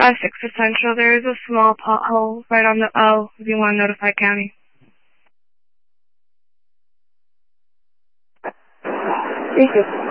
6 Essential. There is a small pothole right on the O if you want to notify county. Thank you.